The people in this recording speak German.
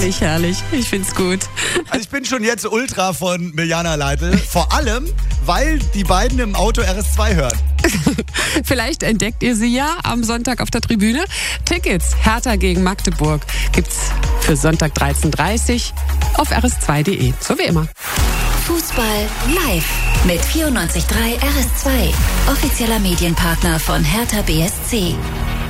Herrlich, herrlich. Ich find's gut. Also ich bin schon jetzt Ultra von Mirjana Leitl. Vor allem, weil die beiden im Auto RS2 hören. Vielleicht entdeckt ihr sie ja am Sonntag auf der Tribüne. Tickets Hertha gegen Magdeburg gibt's für Sonntag 13:30 auf rs2.de. So wie immer. Fußball live mit 94.3 RS2. Offizieller Medienpartner von Hertha BSC.